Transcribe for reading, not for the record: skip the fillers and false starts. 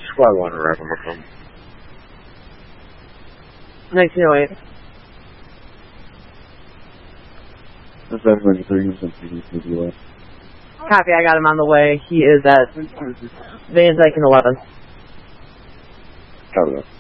Squad 1, arrival Macomb. 1908. That's 793, something. Copy, I got him on the way. He is at Van Dyke and 11. Copy that.